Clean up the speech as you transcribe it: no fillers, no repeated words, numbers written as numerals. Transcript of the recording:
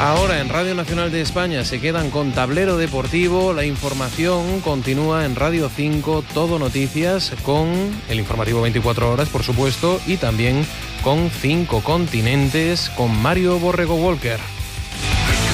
Ahora en Radio Nacional de España se quedan con Tablero Deportivo. La información continúa en Radio 5, Todo Noticias, con el informativo 24 horas, por supuesto, y también con 5 Continentes, con Mario Borrego Walker.